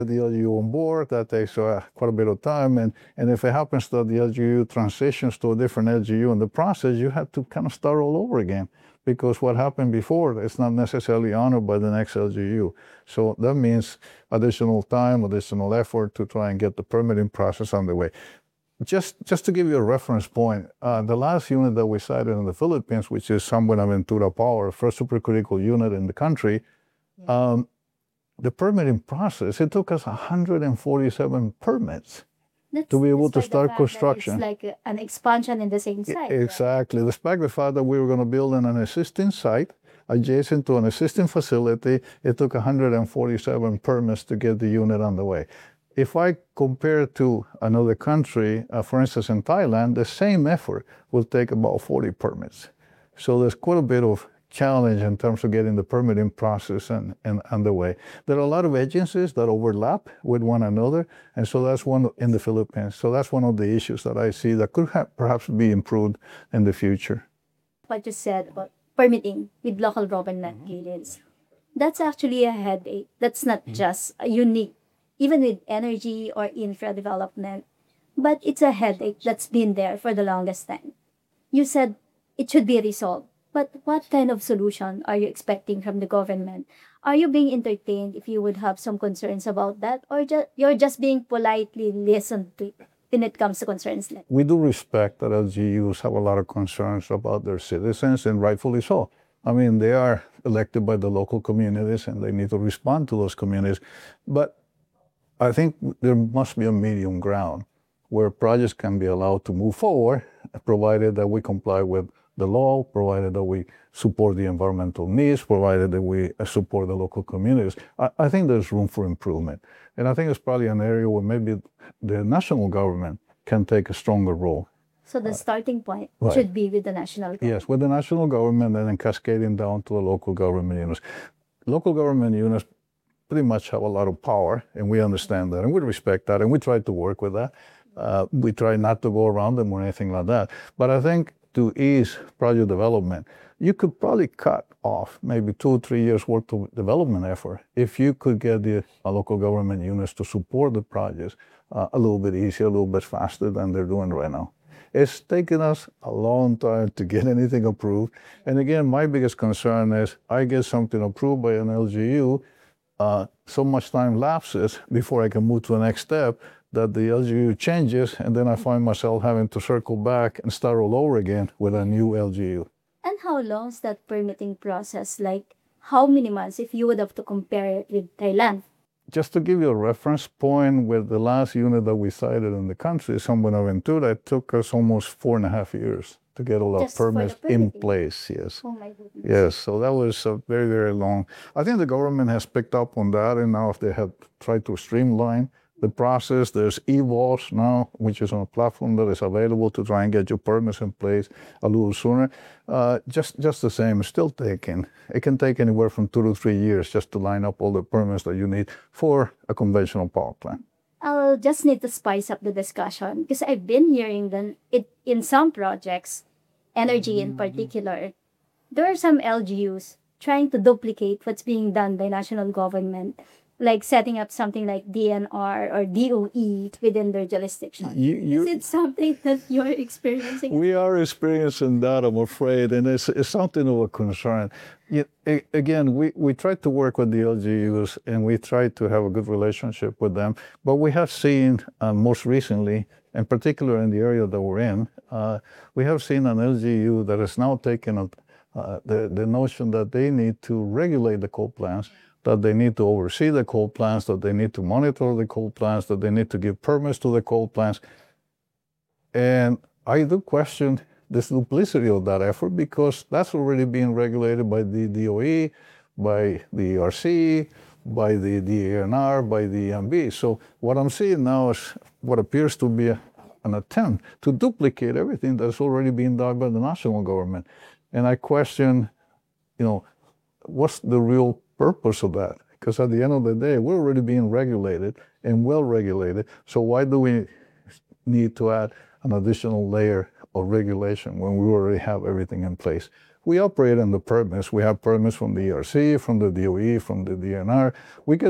the LGU on board. That takes quite a bit of time. And if it happens that the LGU transitions to a different LGU in the process, you have to kind of start all over again, because what happened before is not necessarily honored by the next LGU. So that means additional time, additional effort to try and get the permitting process underway. Just to give you a reference point, the last unit that we sited in the Philippines, which is San Buenaventura Power, first supercritical unit in the country, the permitting process, it took us 147 permits to be able to start construction. It's like an expansion in the same site. Exactly. Despite the fact that we were going to build in an existing site adjacent to an existing facility, it took 147 permits to get the unit on the way. If I compare to another country, for instance, in Thailand, the same effort will take about 40 permits. So there's quite a bit of challenge in terms of getting the permitting process and underway. There are a lot of agencies that overlap with one another, and so that's one in the Philippines. So that's one of the issues that I see that could perhaps be improved in the future. What you said about permitting with local government units, that's actually a headache. That's not just a unique, even with energy or infra development, but it's a headache that's been there for the longest time. You said it should be resolved. But what kind of solution are you expecting from the government? Are you being entertained if you would have some concerns about that? Or you're just being politely listened to when it comes to concerns like that? We do respect that LGUs have a lot of concerns about their citizens, and rightfully so. I mean, they are elected by the local communities, and they need to respond to those communities. But I think there must be a medium ground where projects can be allowed to move forward, provided that we comply with the law, provided that we support the environmental needs, provided that we support the local communities. I think there's room for improvement. And I think it's probably an area where maybe the national government can take a stronger role. So the starting point should be with the national government. Yes, with the national government, and then cascading down to the local government units. Local government units pretty much have a lot of power, and we understand that, and we respect that, and we try to work with that. We try not to go around them or anything like that. But I think to ease project development, you could probably cut off maybe 2 or 3 years worth of development effort if you could get the local government units to support the projects a little bit easier, a little bit faster than they're doing right now. It's taken us a long time to get anything approved. And again, my biggest concern is I get something approved by an LGU, so much time lapses before I can move to the next step that the LGU changes, and then I find myself having to circle back and start all over again with a new LGU. And how long is that permitting process? Like, how many months if you would have to compare it with Thailand? Just to give you a reference point, with the last unit that we sited in the country, San Buenaventura, it took us almost 4.5 years to get all our permits in place. Yes. Oh my goodness. Yes, so that was very, very long. I think the government has picked up on that, and now if they have tried to streamline the process, there's eVaults now, which is on a platform that is available to try and get your permits in place a little sooner. Just the same, it's still taking. It can take anywhere from 2 to 3 years just to line up all the permits that you need for a conventional power plant. I'll just need to spice up the discussion because I've been hearing that in some projects, energy in particular, there are some LGUs trying to duplicate what's being done by national government, like setting up something like DNR or DOE within their jurisdiction. Is it something that you're experiencing? We are experiencing that, I'm afraid, and it's something of a concern. Again, we try to work with the LGUs, and we try to have a good relationship with them, but we have seen most recently, in particular in the area that we're in, we have seen an LGU that has now taken the notion that they need to regulate the coal plants, that they need to oversee the coal plants, that they need to monitor the coal plants, that they need to give permits to the coal plants. And I do question the duplicity of that effort, because that's already being regulated by the DOE, by the ERC, by the DENR, by the EMB. So what I'm seeing now is what appears to be an attempt to duplicate everything that's already being done by the national government. And I question, what's the real purpose of that? Because at the end of the day, we're already being regulated and well regulated. So why do we need to add an additional layer of regulation when we already have everything in place? We operate on the permits. We have permits from the ERC, from the DOE, from the DNR. We get